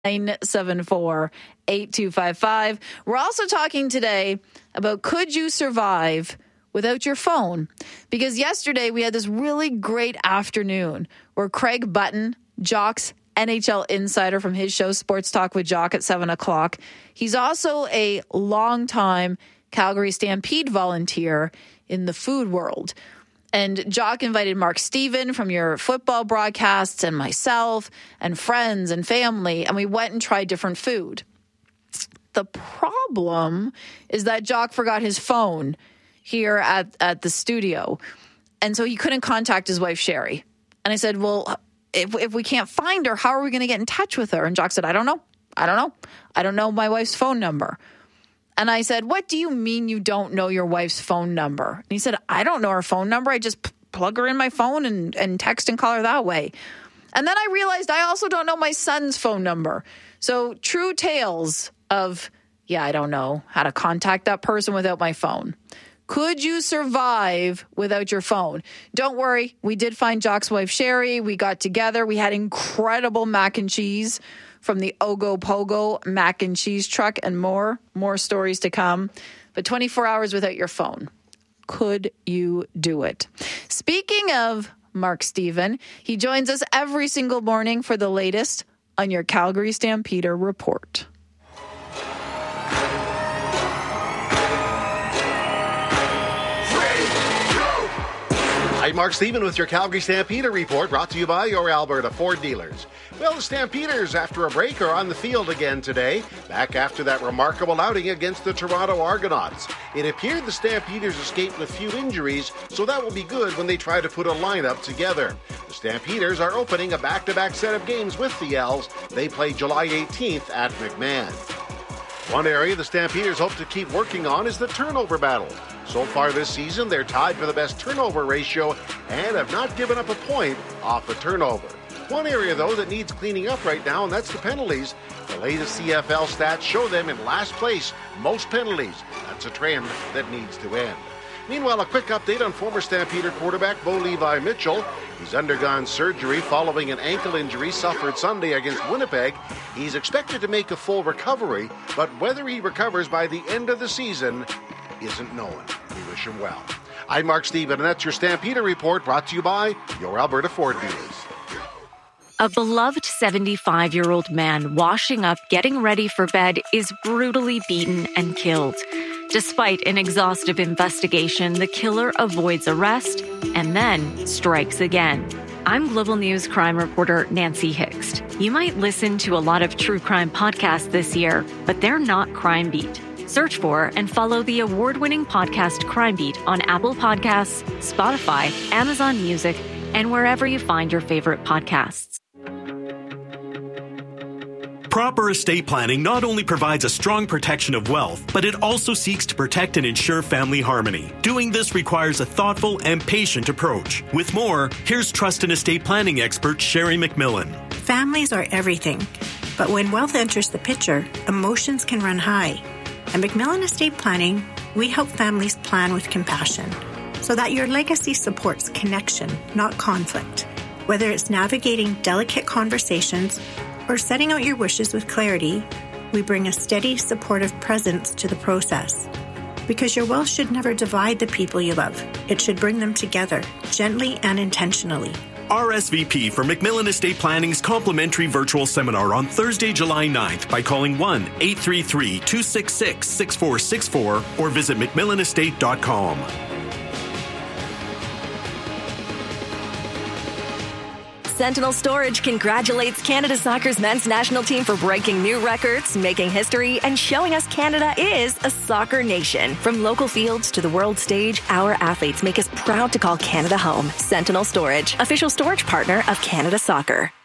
974-8255. We're also talking today about could you survive without your phone? Because yesterday we had this really great afternoon where Craig Button, Jock's NHL insider from his show Sports Talk with Jock at 7 o'clock. He's also a longtime Calgary Stampede volunteer in the food world. And Jock invited Mark Steven from your football broadcasts and myself and friends and family, and we went and tried different food. The problem is that Jock forgot his phone here at the studio, and so he couldn't contact his wife, Sherry. And I said, well, if we can't find her, how are we going to get in touch with her? And Jock said, I don't know. I don't know my wife's phone number. And I said, what do you mean you don't know your wife's phone number? And he said, I don't know her phone number. I just plug her in my phone and text and call her that way. And then I realized I also don't know my son's phone number. So true tales of, I don't know how to contact that person without my phone. Could you survive without your phone? Don't worry. We did find Jock's wife, Sherry. We got together. We had incredible mac and cheese from the Ogopogo mac and cheese truck and more stories to come. But 24 hours without your phone. Could you do it? Speaking of Mark Steven, he joins us every single morning for the latest on your Calgary Stampeder report. I'm Mark Steven with your Calgary Stampeder report, brought to you by your Alberta Ford dealers. Well, the Stampeders, after a break, are on the field again today, back after that remarkable outing against the Toronto Argonauts. It appeared the Stampeders escaped with few injuries, so that will be good when they try to put a lineup together. The Stampeders are opening a back-to-back set of games with the Els. They play July 18th at McMahon. One area the Stampeders hope to keep working on is the turnover battle. So far this season, they're tied for the best turnover ratio and have not given up a point off a turnover. One area, though, that needs cleaning up right now, and that's the penalties. The latest CFL stats show them in last place, most penalties. That's a trend that needs to end. Meanwhile, a quick update on former Stampeder quarterback Bo Levi Mitchell. He's undergone surgery following an ankle injury suffered Sunday against Winnipeg. He's expected to make a full recovery, but whether he recovers by the end of the season isn't known. We wish him well. I'm Mark Steven, and that's your Stampeder report, brought to you by your Alberta Ford dealers. A beloved 75-year-old man washing up, getting ready for bed, is brutally beaten and killed. Despite an exhaustive investigation, the killer avoids arrest and then strikes again. I'm Global News crime reporter Nancy Hixt. You might listen to a lot of true crime podcasts this year, but they're not Crime Beat. Search for and follow the award-winning podcast Crime Beat on Apple Podcasts, Spotify, Amazon Music, and wherever you find your favorite podcasts. Proper estate planning not only provides a strong protection of wealth, but it also seeks to protect and ensure family harmony. Doing this requires a thoughtful and patient approach. With more, here's trust and estate planning expert Sherry McMillan. Families are everything, but when wealth enters the picture, emotions can run high. At McMillan Estate Planning, we help families plan with compassion so that your legacy supports connection, not conflict. Whether it's navigating delicate conversations or setting out your wishes with clarity, we bring a steady, supportive presence to the process. Because your wealth should never divide the people you love. It should bring them together, gently and intentionally. RSVP for McMillan Estate Planning's complimentary virtual seminar on Thursday, July 9th by calling 1-833-266-6464 or visit McMillanestate.com. Sentinel Storage congratulates Canada Soccer's men's national team for breaking new records, making history, and showing us Canada is a soccer nation. From local fields to the world stage, our athletes make us proud to call Canada home. Sentinel Storage, official storage partner of Canada Soccer.